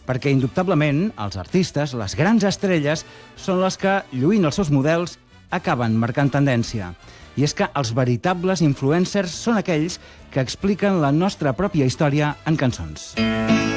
perquè indubtablement els artistes, les grans estrelles, són les que, lluint els seus models, acaben marcant tendència. I és que els veritables influencers són aquells que expliquen la nostra pròpia història en cançons.